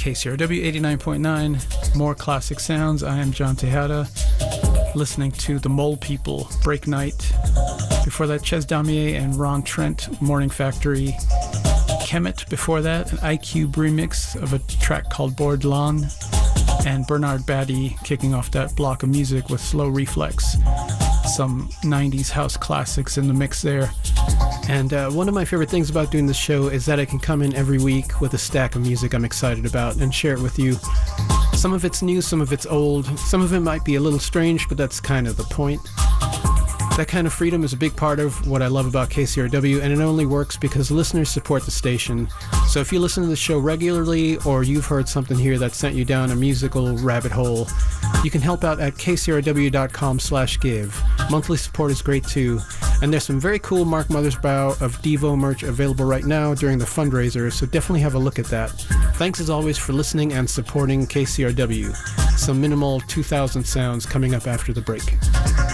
KCRW 89.9, more classic sounds. I am John Tejada, listening to the Mole People, Break Night. Before that, Ches Damier and Ron Trent, Morning Factory. Kemet before that, an iCube remix of a track called Bordelon. And Bernard Batty kicking off that block of music with Slow Reflex. Some 90s house classics in the mix there. And one of my favorite things about doing this show is that I can come in every week with a stack of music I'm excited about and share it with you. Some of it's new, some of it's old, some of it might be a little strange, but that's kind of the point. That kind of freedom is a big part of what I love about KCRW, and it only works because listeners support the station. So if you listen to the show regularly, or you've heard something here that sent you down a musical rabbit hole, you can help out at kcrw.com/give. Monthly support is great too, and there's some very cool Mark Mothersbaugh of Devo merch available right now during the fundraiser, so definitely have a look at that. Thanks as always for listening and supporting KCRW. Some minimal 2000 sounds coming up after the break.